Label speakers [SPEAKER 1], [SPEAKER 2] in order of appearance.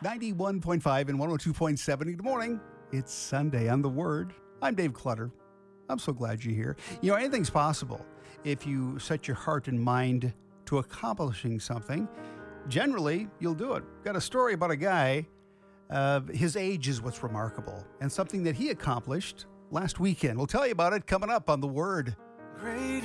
[SPEAKER 1] 91.5 and 102.7. Good morning. It's Sunday on The Word. I'm Dave Clutter. I'm so glad you're here. You know, anything's possible if you set your heart and mind to accomplishing something. Generally, you'll do it. Got a story about a guy. His age is what's remarkable, and something that he accomplished last weekend. We'll tell you about it coming up on The Word.
[SPEAKER 2] Great